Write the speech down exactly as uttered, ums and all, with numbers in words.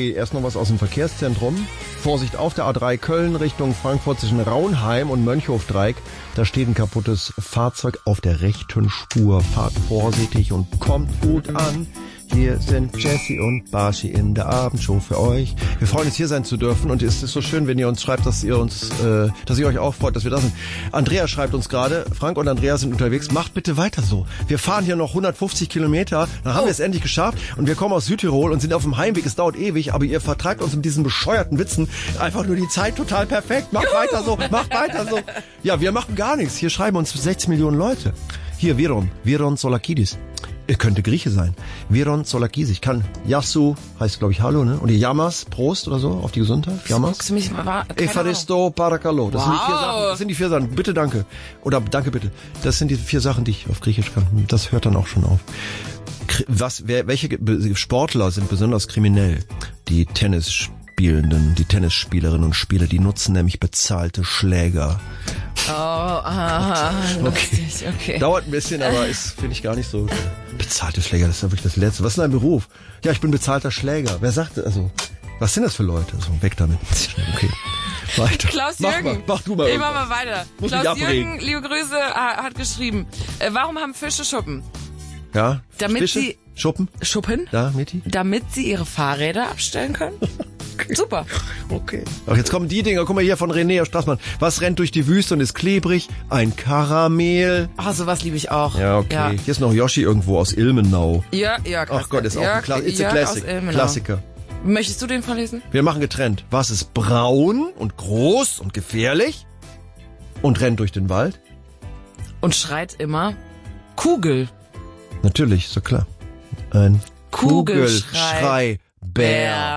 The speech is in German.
Okay, erst noch was aus dem Verkehrszentrum. Vorsicht auf der A drei Köln Richtung Frankfurt zwischen Raunheim und Mönchhofdreieck. Da steht ein kaputtes Fahrzeug auf der rechten Spur. Fahrt vorsichtig und kommt gut an. Hier sind Jessie und Barschi in der Abendshow für euch. Wir freuen uns, hier sein zu dürfen. Und es ist so schön, wenn ihr uns schreibt, dass ihr uns, äh, dass ihr euch auch freut, dass wir da sind. Andrea schreibt uns gerade, Frank und Andrea sind unterwegs. Macht bitte weiter so. Wir fahren hier noch hundertfünfzig Kilometer. Dann haben oh. wir es endlich geschafft. Und wir kommen aus Südtirol und sind auf dem Heimweg. Es dauert ewig, aber ihr vertragt uns mit diesen bescheuerten Witzen einfach nur die Zeit total perfekt. Macht Juhu. weiter so, macht weiter so. Ja, wir machen gar nichts. Hier schreiben uns sechzig Millionen Leute. Hier, Viron, Viron Solakidis. Er könnte Grieche sein. Viron Solakidis. Ich kann Yasu, heißt glaube ich Hallo, ne? Und die Yamas, Prost oder so, auf die Gesundheit. Yamas. Guckst du mich mal, Efaristo Parakalo. Das, wow. sind die vier Sachen. Das sind die vier Sachen. Bitte, danke. Oder danke, bitte. Das sind die vier Sachen, die ich auf Griechisch kann. Das hört dann auch schon auf. Was, wer, welche Sportler sind besonders kriminell? Die Tennisspielenden, die Tennisspielerinnen und Spieler, die nutzen nämlich bezahlte Schläger. Oh, ah, okay. lustig, okay. Dauert ein bisschen, aber ist, finde ich, gar nicht so. Bezahlte Schläger, das ist ja wirklich das Letzte. Was ist denn dein Beruf? Ja, ich bin bezahlter Schläger. Wer sagt, also, was sind das für Leute? So, weg damit. Okay. Weiter. Klaus mach Jürgen. Mal, mach du mal. Ich mach mal weiter. Muss Klaus Jürgen, liebe Grüße, hat geschrieben, äh, warum haben Fische Schuppen? Ja? Damit Fische? sie... Schuppen? Schuppen? Ja, Meti? Damit sie ihre Fahrräder abstellen können? Okay. Super. Okay. Ach, jetzt kommen die Dinger. Guck mal hier von René Straßmann. Was rennt durch die Wüste und ist klebrig? Ein Karamell. Ah, oh, sowas liebe ich auch. Ja, okay. Ja. Hier ist noch Yoshi irgendwo aus Ilmenau. Ja, ja, Ach Gott, ist auch ja, ein Kla- It's ja, a Classic. Klassiker. Möchtest du den vorlesen? Wir machen getrennt. Was ist braun und groß und gefährlich und rennt durch den Wald? Und schreit immer Kugel. Natürlich, so klar. Ein Kugelschrei. Kugelschrei. Bär.